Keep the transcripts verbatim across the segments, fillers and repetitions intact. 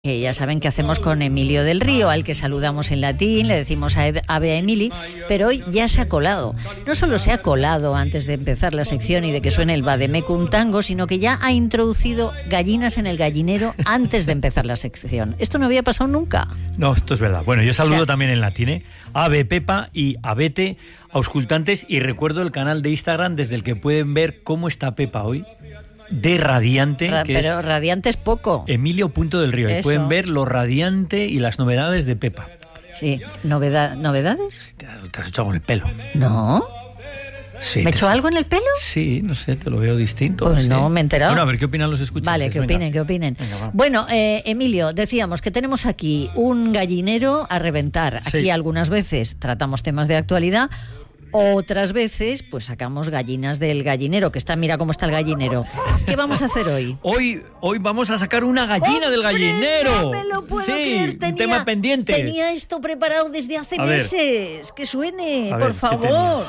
Que ya saben que hacemos con Emilio del Río, al que saludamos en latín, le decimos ave a Emili, pero hoy ya se ha colado. No solo se ha colado antes de empezar la sección y de que suene el Vademecum Tango, sino que ya ha introducido gallinas en el gallinero antes de empezar la sección. Esto no había pasado nunca. No, esto es verdad. Bueno, yo saludo O sea, también en latín, ¿eh? Ave Pepa y Abete, auscultantes, y recuerdo el canal de Instagram desde el que pueden ver cómo está Pepa hoy. De radiante, Ra- que pero es radiante es poco. Emilio Punto del Río. Y Eso. pueden ver lo radiante y las novedades de Pepa. Sí, novedad, ¿novedades? Te, te has hecho algo en el pelo. No. Sí, ¿Me he te- hecho algo en el pelo? Sí, no sé, te lo veo distinto. Pues sé. no, me he enterado. Bueno, a ver qué opinan los escuchantes. Vale, que Venga. opinen, que opinen. Venga, va. Bueno, eh, Emilio, decíamos que tenemos aquí un gallinero a reventar. Aquí Sí. algunas veces tratamos temas de actualidad, otras veces pues sacamos gallinas del gallinero, que está, mira cómo está el gallinero. ¿Qué vamos a hacer hoy? Hoy, hoy vamos a sacar una gallina del gallinero. No me lo puedo sí, creer. un Tenía- tema pendiente. Tenía esto preparado desde hace A ver. meses. Que suene, A por ver, ¿qué favor.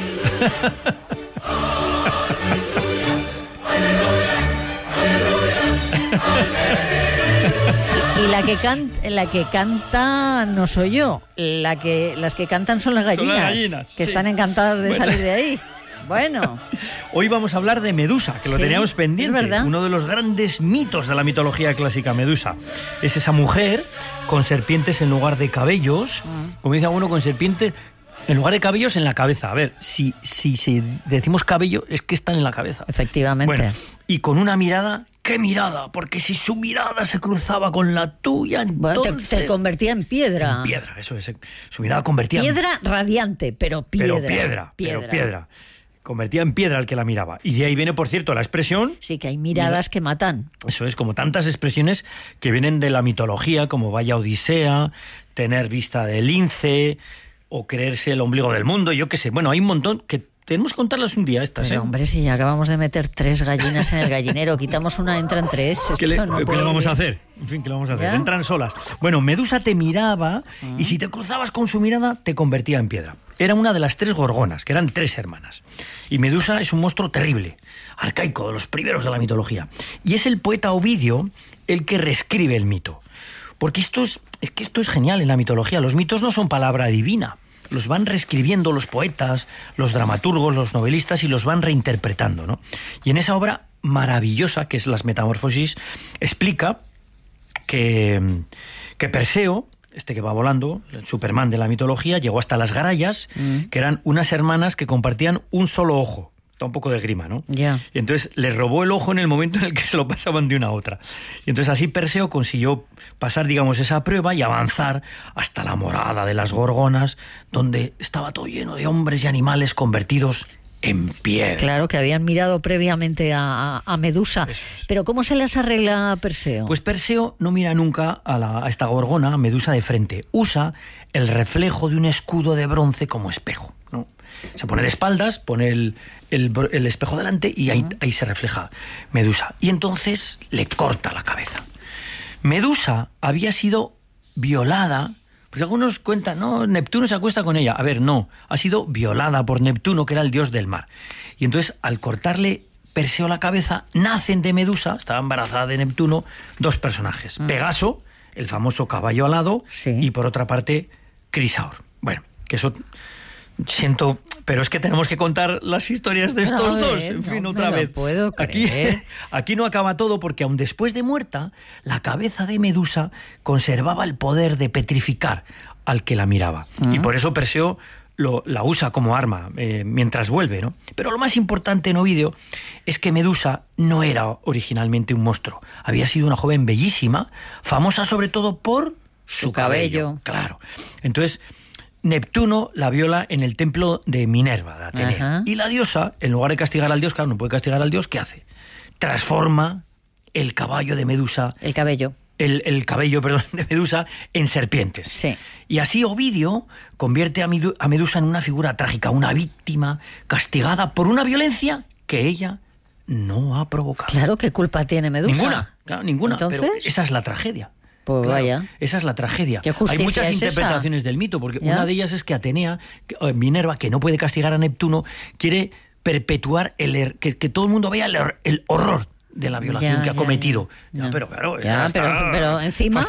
Y la que, can- la que canta no soy yo, la que, las que cantan son las Son gallinas, las gallinas, que sí. están encantadas de Bueno. salir de ahí. Bueno, Hoy vamos a hablar de Medusa, que lo Sí, teníamos es pendiente. verdad. Uno de los grandes mitos de la mitología clásica, Medusa. Es esa mujer con serpientes en lugar de cabellos. Como dice uno, con serpientes en lugar de cabellos en la cabeza. A ver, si, si, si decimos cabello, es que están en la cabeza. efectivamente. Bueno, y con una mirada, ¿qué mirada? Porque si su mirada se cruzaba con la tuya, Bueno, te, entonces... te convertía en piedra. En piedra, eso es. Su mirada convertía en Piedra radiante, pero piedra. Pero piedra, pero piedra. Convertía en piedra al que la miraba. Y de ahí viene, por cierto, la expresión. Sí, que hay miradas que matan. Eso es, como tantas expresiones que vienen de la mitología, como vaya Odisea, tener vista de lince, o creerse el ombligo del mundo, yo qué sé. Bueno, hay un montón que tenemos que contarlas un día estas, Pero ¿eh? hombre, si ya acabamos de meter tres gallinas en el gallinero, quitamos una, entran tres. ¿Qué Esto le, no qué puede le vamos a ir. hacer? En fin, ¿qué le vamos a hacer? ¿Ya? Entran solas. Bueno, Medusa te miraba y si te cruzabas con su mirada, te convertía en piedra. Era una de las tres gorgonas, que eran tres hermanas. Y Medusa es un monstruo terrible, arcaico, de los primeros de la mitología. Y es el poeta Ovidio el que reescribe el mito. Porque esto es, es que esto es genial en la mitología. Los mitos no son palabra divina. Los van reescribiendo los poetas, los dramaturgos, los novelistas y los van reinterpretando, ¿no? Y en esa obra maravillosa, que es Las Metamorfosis, explica que, que Perseo, este que va volando, el Superman de la mitología, llegó hasta las Grallas, Mm. que eran unas hermanas que compartían un solo ojo. Da un poco de grima, ¿no? Ya. Y entonces les robó el ojo en el momento en el que se lo pasaban de una a otra. Y entonces así Perseo consiguió pasar, digamos, esa prueba y avanzar hasta la morada de las Gorgonas, donde estaba todo lleno de hombres y animales convertidos en piedra. Claro, que habían mirado previamente a, a- a Medusa. Eso es. Pero ¿cómo se las arregla Perseo? Pues Perseo no mira nunca a, la, a esta gorgona, a Medusa, de frente. Usa el reflejo de un escudo de bronce como espejo, ¿no? Se pone de espaldas, pone el, el, bro- el espejo delante y ahí, ahí se refleja Medusa. Y entonces le corta la cabeza. Medusa había sido violada, porque algunos cuentan, no, Neptuno se acuesta con ella. A ver, no, ha sido violada por Neptuno, que era el dios del mar. Y entonces, al cortarle Perseo la cabeza, nacen de Medusa, estaba embarazada de Neptuno, dos personajes. Pegaso, el famoso caballo alado, Sí. y por otra parte, Crisaor. Bueno, que eso... Siento, pero es que tenemos que contar las historias de Pero estos a ver, dos, en fin, no otra me lo vez. puedo Aquí, creer. aquí no acaba todo porque aun después de muerta, la cabeza de Medusa conservaba el poder de petrificar al que la miraba. Y por eso Perseo lo, la usa como arma eh, mientras vuelve, ¿no? Pero lo más importante en Ovidio es que Medusa no era originalmente un monstruo. Había sido una joven bellísima, famosa sobre todo por su, Su cabello. Claro. Entonces... Neptuno la viola en el templo de Minerva, de Atenea. Ajá. Y la diosa, en lugar de castigar al dios, claro, no puede castigar al dios, ¿qué hace? Transforma el caballo de Medusa, El cabello. el, el cabello, perdón, de Medusa en serpientes. Sí. Y así Ovidio convierte a, Midu- a Medusa en una figura trágica, una víctima castigada por una violencia que ella no ha provocado. Claro, ¿qué culpa tiene Medusa? Ninguna, claro, ninguna. Entonces, Pero esa es la tragedia. pues Claro, vaya. esa es la tragedia. ¿Qué justicia Hay muchas es esa? interpretaciones del mito, porque ¿Ya? una de ellas es que Atenea, que, eh, Minerva, que no puede castigar a Neptuno, quiere perpetuar el er- que, que todo el mundo vea el, hor- el horror de la violación Ya, que ha ya, cometido. ya. Ya, pero claro, Ya, está pero- pero encima-